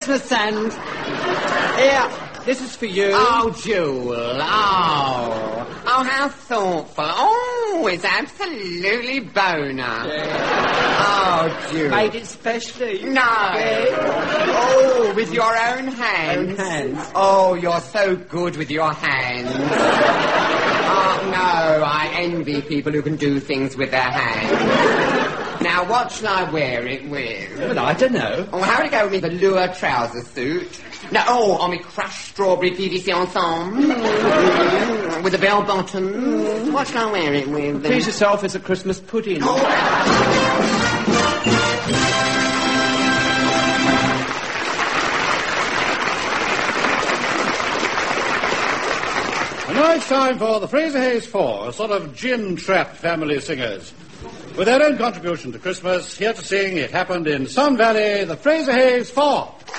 Christmas sand. Here, this is for you. Oh, Jewel, oh, how thoughtful. Oh, it's absolutely boner. Oh, Jewel. Made it specially. No. Oh, with your own hands. Own hands. Oh, you're so good with your hands. Oh, no, I envy people who can do things with their hands. Now, what shall I wear it with? Well, I don't know. Oh, how would it go with the velour trouser suit? No, on my crushed strawberry PVC ensemble. With the bell bottom. What shall I wear it with? Please yourself as a Christmas pudding. Oh. And now it's time for the Fraser Hayes Four, a sort of gin-trapped family of singers. With their own contribution to Christmas, here to sing It Happened in Sun Valley, the Fraser Hayes Four.